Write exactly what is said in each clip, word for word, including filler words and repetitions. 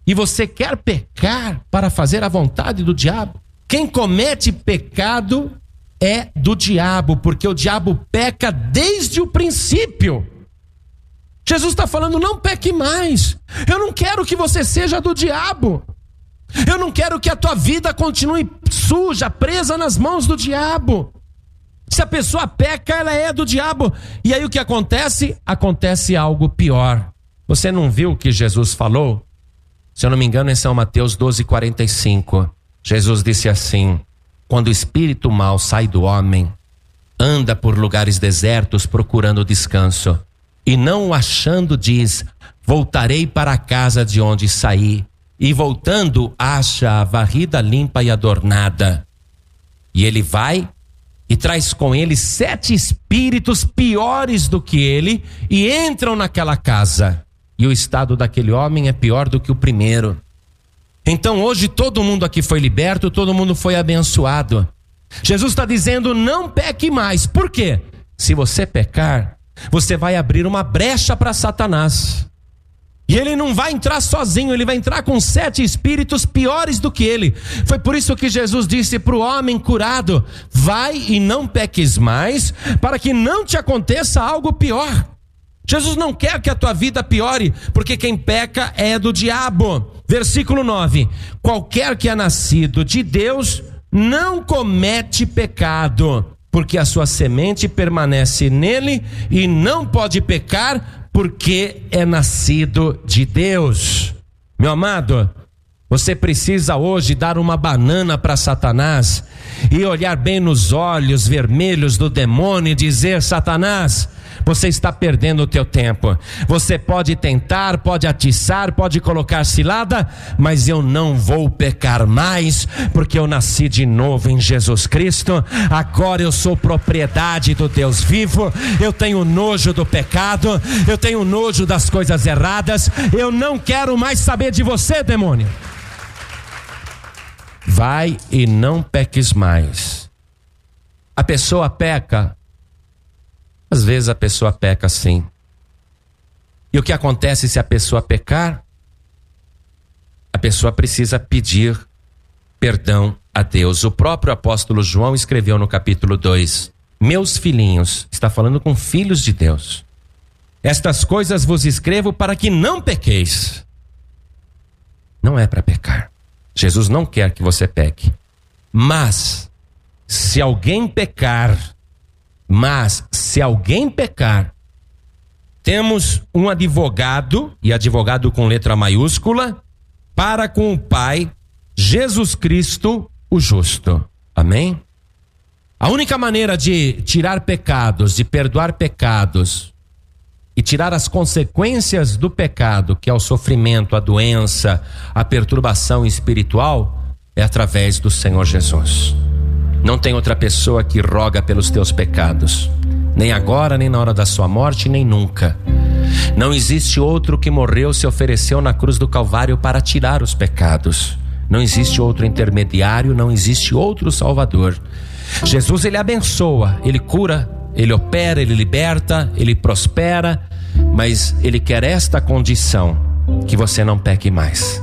e você quer pecar para fazer a vontade do diabo. Quem comete pecado é do diabo, porque o diabo peca desde o princípio. Jesus está falando, não peque mais. Eu não quero que você seja do diabo. Eu não quero que a tua vida continue suja, presa nas mãos do diabo. Se a pessoa peca, ela é do diabo. E aí o que acontece? Acontece algo pior. Você não viu o que Jesus falou? Se eu não me engano, em São Mateus doze, quarenta e cinco. Jesus disse assim: quando o espírito mau sai do homem, anda por lugares desertos procurando descanso, e não o achando, diz: voltarei para a casa de onde saí. E voltando, acha a varrida limpa e adornada. E ele vai e traz com ele sete espíritos piores do que ele, e entram naquela casa. E o estado daquele homem é pior do que o primeiro. Então hoje todo mundo aqui foi liberto, todo mundo foi abençoado. Jesus está dizendo, não peque mais. Por quê? Se você pecar, você vai abrir uma brecha para Satanás. E ele não vai entrar sozinho, ele vai entrar com sete espíritos piores do que ele. Foi por isso que Jesus disse para o homem curado: vai e não peques mais, para que não te aconteça algo pior. Jesus não quer que a tua vida piore, porque quem peca é do diabo. Versículo nove: qualquer que é nascido de Deus não comete pecado, porque a sua semente permanece nele e não pode pecar, porque é nascido de Deus. Meu amado, você precisa hoje dar uma banana para Satanás e olhar bem nos olhos vermelhos do demônio e dizer: Satanás, você está perdendo o teu tempo. Você pode tentar, pode atiçar, pode colocar cilada, mas eu não vou pecar mais, porque eu nasci de novo em Jesus Cristo. Agora eu sou propriedade do Deus vivo. Eu tenho nojo do pecado, eu tenho nojo das coisas erradas. Eu não quero mais saber de você, demônio. Vai e não peques mais. A pessoa peca. Às vezes a pessoa peca sim. E o que acontece se a pessoa pecar? A pessoa precisa pedir perdão a Deus. O próprio apóstolo João escreveu no capítulo dois: meus filhinhos, está falando com filhos de Deus, estas coisas vos escrevo para que não pequeis. Não é para pecar. Jesus não quer que você peque. Mas, se alguém pecar, Mas, se alguém pecar, temos um advogado, e advogado com letra maiúscula, para com o Pai, Jesus Cristo, o justo. Amém? A única maneira de tirar pecados, de perdoar pecados, e tirar as consequências do pecado, que é o sofrimento, a doença, a perturbação espiritual, é através do Senhor Jesus. Não tem outra pessoa que roga pelos teus pecados, nem agora, nem na hora da sua morte, nem nunca. Não existe outro que morreu, se ofereceu na cruz do Calvário para tirar os pecados. Não existe outro intermediário, não existe outro Salvador. Jesus, ele abençoa, ele cura, ele opera, ele liberta, ele prospera, mas ele quer esta condição: que você não peque mais.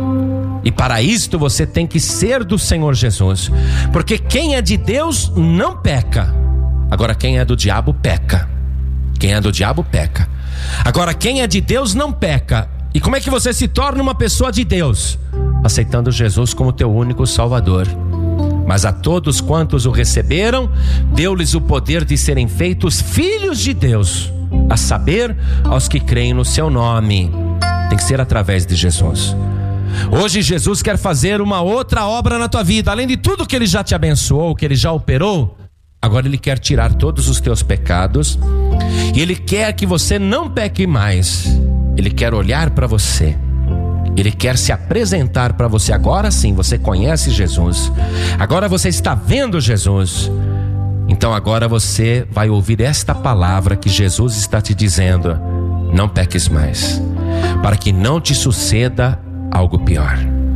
E para isto você tem que ser do Senhor Jesus, porque quem é de Deus não peca. Agora quem é do diabo peca. Quem é do diabo peca. Agora quem é de Deus não peca. E como é que você se torna uma pessoa de Deus? Aceitando Jesus como teu único Salvador. Mas a todos quantos o receberam, deu-lhes o poder de serem feitos filhos de Deus, a saber, aos que creem no seu nome. Tem que ser através de Jesus. Hoje Jesus quer fazer uma outra obra na tua vida. Além de tudo que ele já te abençoou, que ele já operou, agora ele quer tirar todos os teus pecados. E ele quer que você não peque mais. Ele quer olhar para você. Ele quer se apresentar para você. Agora sim, você conhece Jesus. Agora você está vendo Jesus. Então agora você vai ouvir esta palavra que Jesus está te dizendo: não peques mais, para que não te suceda algo pior.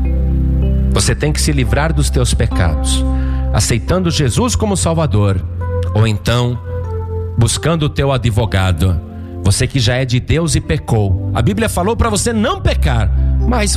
Você tem que se livrar dos teus pecados, aceitando Jesus como Salvador, ou então buscando o teu advogado. Você que já é de Deus e pecou, a Bíblia falou para você não pecar, mas